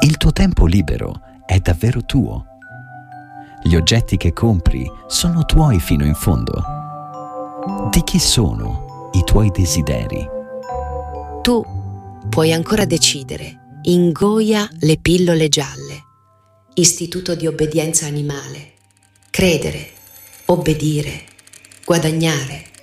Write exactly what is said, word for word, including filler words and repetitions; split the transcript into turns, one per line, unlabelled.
Il tuo tempo libero è davvero tuo. Gli oggetti che compri sono tuoi fino in fondo. Di chi sono i tuoi desideri?
Tu puoi ancora decidere. Ingoia le pillole gialle. Istituto di obbedienza animale. Credere, obbedire, guadagnare.